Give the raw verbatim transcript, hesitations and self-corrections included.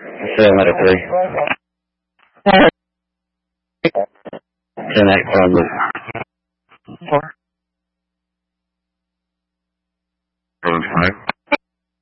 seven letter three. ten X on loop. Four. Seven five.